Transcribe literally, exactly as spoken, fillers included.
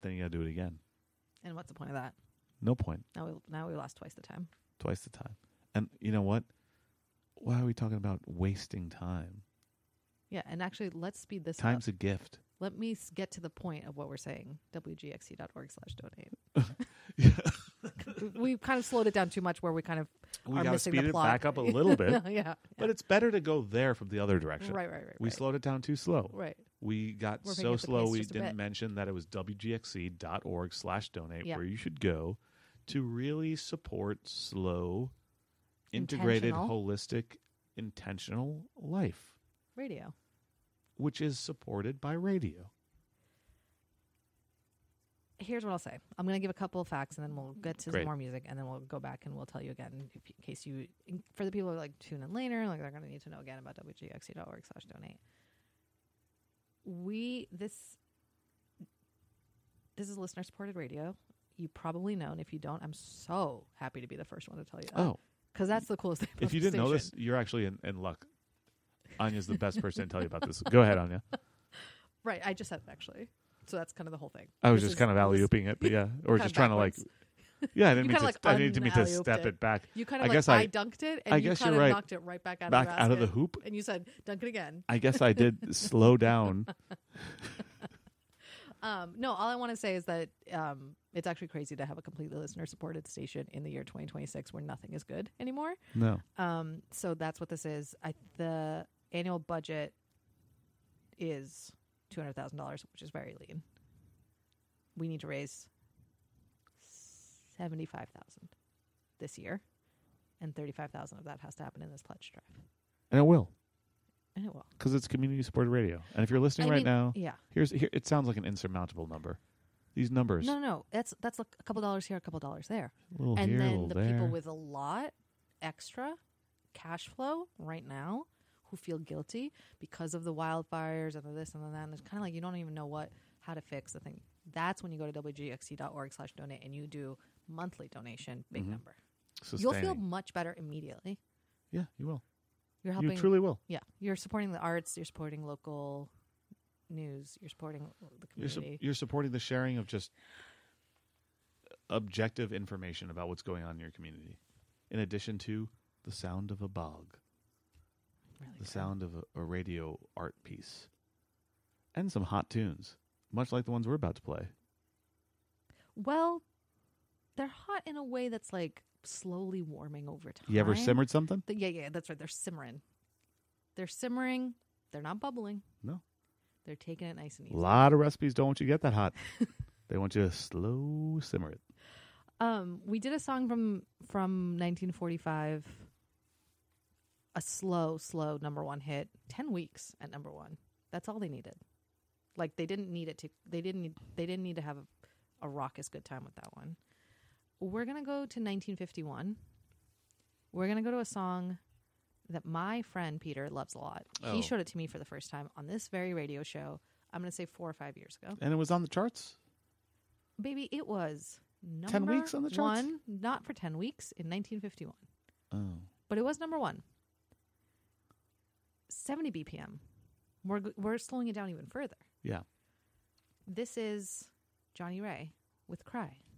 then you got to do it again. And what's the point of that? No point. Now we now we lost twice the time. Twice the time. And you know what? Why are we talking about wasting time? Yeah, and actually, let's speed this Time's up. a gift. Let me s- get to the point of what we're saying. W G X C dot org slash donate. We've kind of slowed it down too much where we kind of We are got to missing speed the it plot. back up a little bit. yeah, yeah. But it's better to go there from the other direction. Right, right, right. We right. slowed it down too slow. Right. We got We're picking so up the slow pace we just a didn't bit. mention that it was W G X C dot org slash donate Yeah. where you should go to really support slow, integrated, Intentional. holistic, intentional life, Radio. which is supported by radio. Here's what I'll say. I'm going to give a couple of facts, and then we'll get to Great. some more music, and then we'll go back and we'll tell you again, if, in case you, in, for the people who like tune in later, like they're going to need to know again about W G X C dot org slash donate. We this this is listener supported radio. You probably know, and if you don't, I'm so happy to be the first one to tell you that. Oh, because that's the coolest thing. About if you the didn't know this, station. you're actually in, in luck. Anya's the best person to tell you about this. Go ahead, Anya. Right? I just said it actually, so that's kind of the whole thing. I was This just is- kind of this- alley ooping it, but yeah, or kinda just trying to like, backwards. yeah, I didn't You mean to. kinda, like, I didn't mean to un-alley-ooped step it. it back. You kind I of like guess I, I- dunked it, and I you guess kind you're of right. knocked it right back out Back of the out of the basket, hoop. and you said dunk it again. I guess I did slow down. Um, no, all I want to say is that um, it's actually crazy to have a completely listener-supported station in the year twenty twenty-six where nothing is good anymore. No. Um, so that's what this is. I, the annual budget is two hundred thousand dollars, which is very lean. We need to raise seventy-five thousand dollars this year, and thirty-five thousand dollars of that has to happen in this pledge drive. And it will. And it will. Because it's community supported radio. And if you're listening I right mean, now, Yeah. here's here it sounds like an insurmountable number. These numbers. No, no, no. That's that's like a couple dollars here, a couple dollars there. A little and here, a then little the there. people with a lot extra cash flow right now who feel guilty because of the wildfires and the this and the that. And it's kind of like you don't even know what how to fix the thing. That's when you go to W G X C dot org slash donate and you do monthly donation, big Mhm. number. Sustaining. You'll feel much better immediately. Yeah, you will. You're helping. You truly will. Yeah, you're supporting the arts. You're supporting local news. You're supporting the You're, su- community. you're supporting the sharing of just objective information about what's going on in your community, in addition to the sound of a bog, Really the cool. sound of a, a radio art piece, and some hot tunes, much like the ones we're about to play. Well, they're hot in a way that's like slowly warming over time. You ever simmered something? Th- yeah, yeah, that's right. They're simmering. They're simmering. They're not bubbling. No. They're taking it nice and easy. A lot of recipes don't want you to get that hot. They want you to slow simmer it. Um, we did a song from from nineteen forty-five. A slow, slow number one hit. Ten weeks at number one. That's all they needed. Like they didn't need it to. They didn't. Need, they didn't need to have a, a raucous good time with that one. We're gonna go to nineteen fifty-one. We're gonna go to a song that my friend Peter loves a lot. Oh. He showed it to me for the first time on this very radio show. I'm gonna say four or five years ago. And it was on the charts? Baby, it was number ten weeks on the charts? one, not for ten weeks in nineteen fifty-one, Oh. but it was number one. seventy B P M. We're g- we're slowing it down even further. Yeah. This is Johnny Ray with "Cry."